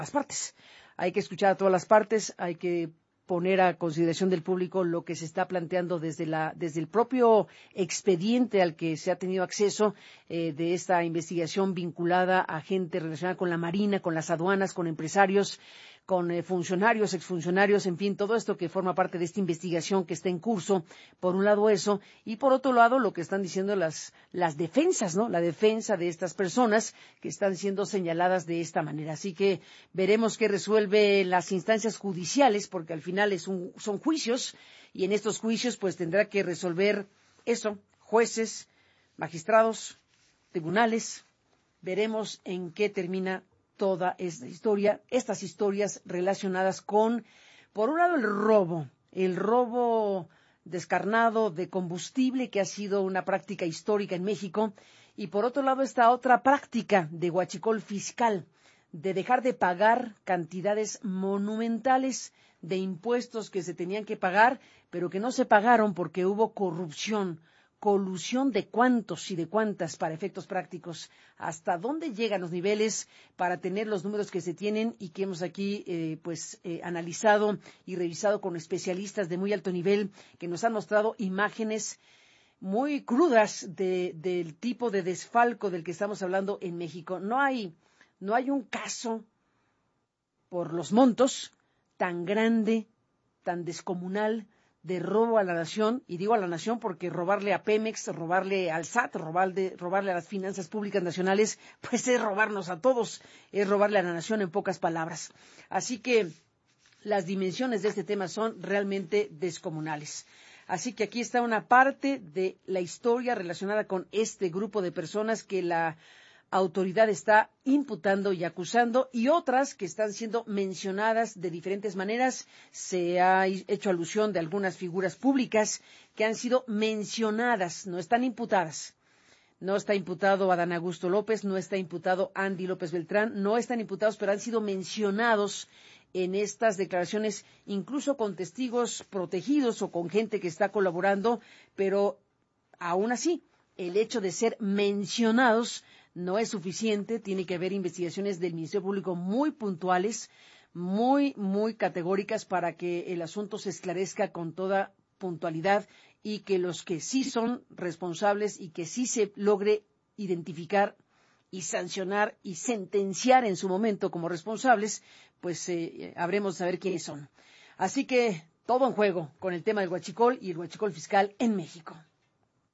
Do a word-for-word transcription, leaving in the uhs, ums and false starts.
las partes. Hay que escuchar a todas las partes, hay que poner a consideración del público lo que se está planteando desde la desde el propio expediente al que se ha tenido acceso eh, de esta investigación vinculada a gente relacionada con la Marina, con las aduanas, con empresarios, con eh, funcionarios, exfuncionarios, en fin, todo esto que forma parte de esta investigación que está en curso. Por un lado eso, y por otro lado lo que están diciendo las las defensas, ¿no? La defensa de estas personas que están siendo señaladas de esta manera. Así que veremos qué resuelve las instancias judiciales, porque al final es un, son juicios, y en estos juicios pues tendrá que resolver eso, jueces, magistrados, tribunales. Veremos en qué termina toda esta historia, estas historias relacionadas con, por un lado, el robo, el robo descarnado de combustible, que ha sido una práctica histórica en México, y por otro lado esta otra práctica de huachicol fiscal, de dejar de pagar cantidades monumentales de impuestos que se tenían que pagar, pero que no se pagaron porque hubo corrupción, colusión de cuántos y de cuántas para efectos prácticos. ¿Hasta dónde llegan los niveles para tener los números que se tienen y que hemos aquí eh, pues eh, analizado y revisado con especialistas de muy alto nivel que nos han mostrado imágenes muy crudas de, del tipo de desfalco del que estamos hablando en México? No hay, no hay un caso por los montos tan grande, tan descomunal, de robo a la nación, y digo a la nación porque robarle a Pemex, robarle al S A T, robarle, robarle a las finanzas públicas nacionales, pues es robarnos a todos, es robarle a la nación en pocas palabras. Así que las dimensiones de este tema son realmente descomunales. Así que aquí está una parte de la historia relacionada con este grupo de personas que la autoridad está imputando y acusando, y otras que están siendo mencionadas de diferentes maneras. Se ha hecho alusión de algunas figuras públicas que han sido mencionadas, no están imputadas. No está imputado Adán Augusto López, no está imputado Andy López Beltrán, no están imputados, pero han sido mencionados en estas declaraciones, incluso con testigos protegidos o con gente que está colaborando, pero aún así, el hecho de ser mencionados no es suficiente. Tiene que haber investigaciones del Ministerio Público muy puntuales, muy, muy categóricas para que el asunto se esclarezca con toda puntualidad y que los que sí son responsables y que sí se logre identificar y sancionar y sentenciar en su momento como responsables, pues eh, habremos de saber quiénes son. Así que todo en juego con el tema del huachicol y el huachicol fiscal en México.